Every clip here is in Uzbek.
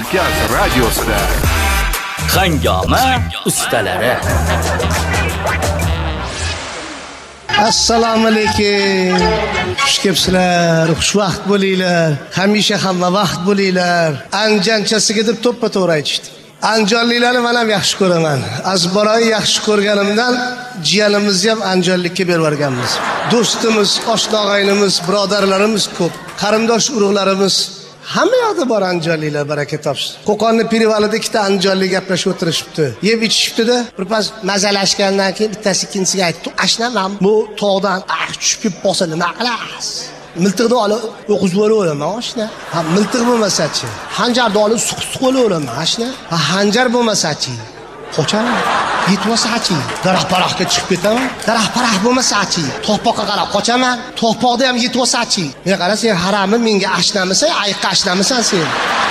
Markaz radiosida Hangoma ustalari. Assalomu alaykum. Xush kelibsizlar, xushvaqt bo'linglar. Hamisha hamma vaqt bo'linglar. Anjanchasiga deb to'ppa-to'g'ri aytishdi. Anjonliklarni men ham yaxshi ko'raman. Azbaroy yaxshi ko'rganimdan jiyanimizni ham anjonlikka berib yuborganmiz. Do'stimiz, oshna-og'aynimiz, birodarlarimiz ko'p. Qarindosh urug'larimiz hamma yoqda bor anjonliklar, baraka topsin. Qo'qonni Pirivalida ikkita anjonlik gaplashib o'tirishibdi. Yeb ichishibdi-da, birpas mazalashgandan keyin bittasi ikkinchisiga aytdi: "Ashna men bu tog'dan tushib kelib qolsa nima qilasiz? Miltiqni olib o'qizib o'laman, ashna. Ha, miltiq bo'lmasa-chi? Hanjarni olib suq-suq o'laman, ashna. Ha, hanjar bo'lmasa-chi? Qochaman. Yetmasa-chi? Daraxt-paraxtga chiqib ketaman. Daraxt-paraxt bo'lmasa-chi? To'poqqa qarab qochaman. To'poqda ham yetmasa-chi? Men qara, sen haramni menga ashnamisan, ayiqqa ashnamisan sen.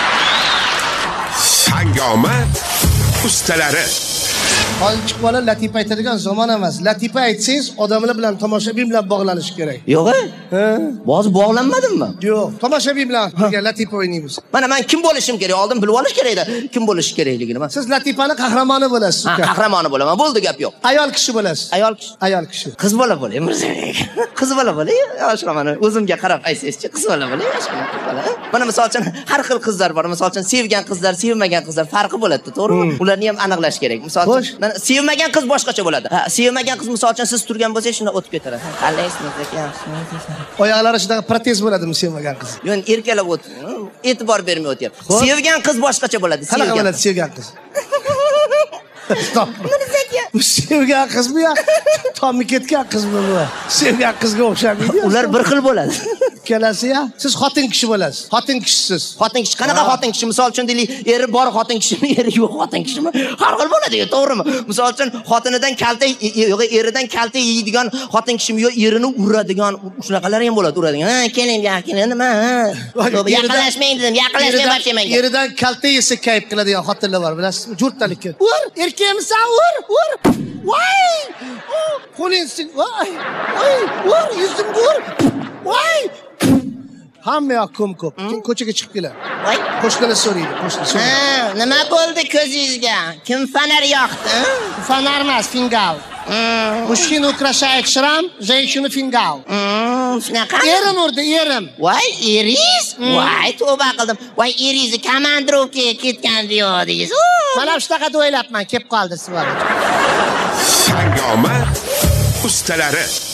Hangoma ustalari. Hozirchi bola latifa aytadigan zamon emas. Latifa aytsangiz, odamlar bilan tomoshabin bilan bog'lanish kerak. Yo'q-a? Hozir bog'lanmadimmi? Yo'q, tomoshabin bilan birga latifa o'ynaymiz. Mana men kim bo'lishim kerak? Oldin bilib olish kerak-da. Kim bo'lish kerakligini. Siz latifani qahramoni bo'lasiz. Ha, qahramoni bo'laman. Bo'ldi, gap yo'q. Ayol kishi bo'lasiz. Ayol kishi. Ayol kishi. Qiz bola bo'ling, Mirzabek. Qiz bola bo'ling. Yoshqa mana o'zimga qarab aytsangizchi, qiz bola bo'ling, yoshqa bola. Mana misol uchun har xil qizlar bor. Misol uchun sevgan qizlar, sevmagan qizlar farqi bo'ladi, to'g'rimi? Ularni ham aniqlash kerak. Misol uchun sevmagan qiz boshqacha bo'ladi. Ha, sevmagan qiz misol uchun siz turgan bo'lsangiz, shunda o'tib ketadi. Qalaysiz, yaxshi. Oyoqlari shunday protez bo'ladimi sevmagan qiz? Yo'q, erkalab o'tib, e'tibor bermay o'tyapti. Sevgan qiz boshqacha bo'ladi, qanaqa bo'ladi sevgan qiz? Stop. Bu sevgan qizmi yo? Tommi ketgan qizmi bu? Sevgan qizga o'xshamaydi. Ular bir xil bo'ladi. Kelasi-ya, siz xotin kishi bo'lasiz. Xotin kishisiz. Xotin kishi qanaqa xotin kishi? Misol uchun deylik, eri bor xotin kishimi, eri yo'q xotin kishimi? Har xil bo'ladi, to'g'rimi? Misol uchun xotinidan kaltak, yo'q, eridan kaltak yeydigan xotin kishimi, yo'q, erini uradigan, shunaqalar ham bo'ladi, uradigan. Ha, keling, yaqin nima? Yaqinlashmang dedim, yaqinlashmay boshlamaydi. Eridan kaltak yesa kayf qiladigan xotinlar bor, bilasizmi? Jo'rtalikka. Ur, erkakmisan, ur. Voy! Qo'lingsin. Voy! Ur, yuzimga ur. Voy! Hamma yoq ko'p. Ko'chaga chiqib keladi. Voy, qo'shnilar so'raydi, qo'shnilar. Ha, nima bo'ldi ko'zingizga? Kim fonar yoqdi? Fonar emas, fingal. Мужчину украшает шрам, женщину фингал. Shunaqa? Erim urdi, erim. Voy, eriz? Voy, tavba qildim. Voy, erizni komandirovkaga ketgan deyodingiz. Mana shunaqa deb o'ylabman, kelib qoldi sizlar. Hangoma ustalari.